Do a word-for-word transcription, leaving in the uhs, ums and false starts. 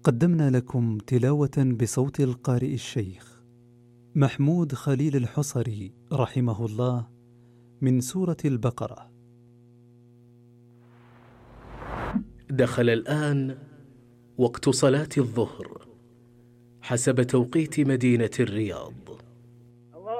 قدمنا لكم تلاوة بصوت القارئ الشيخ محمود خليل الحصري رحمه الله من سورة البقرة. دخل الآن وقت صلاة الظهر حسب توقيت مدينة الرياض.